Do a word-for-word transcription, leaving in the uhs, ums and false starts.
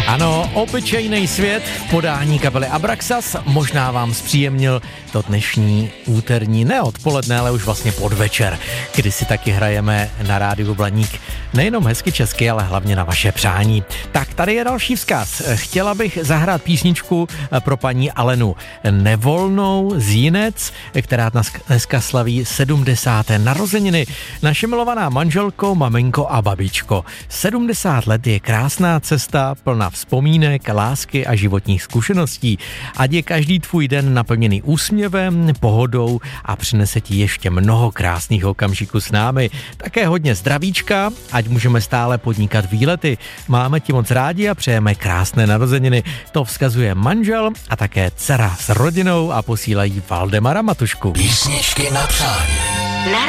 Ano, obyčejný svět v podání kapely Abraxas možná vám zpříjemnil to dnešní úterní, ne odpoledne, ale už vlastně podvečer, kdy si taky hrajeme na rádiu Blaník nejenom hezky česky, ale hlavně na vaše přání. Tak tady je další vzkaz. Chtěla bych zahrát písničku pro paní Alenu Nevolnou z Jinec, která dneska slaví sedmdesáté narozeniny. Naše milovaná manželko, maminko a babičko. sedmdesát let je krásná cesta, plná vzpomínek, lásky a životních zkušeností. Ať je každý tvůj den naplněný úsměvem, pohodou a přinese ti ještě mnoho krásných okamžiků s námi. Také hodně zdravíčka, ať můžeme stále podnikat výlety. Máme ti moc rádi a přejeme krásné narozeniny. To vzkazuje manžel a také dcera s rodinou a posílají Valdemara Matušku. Písničky na přání.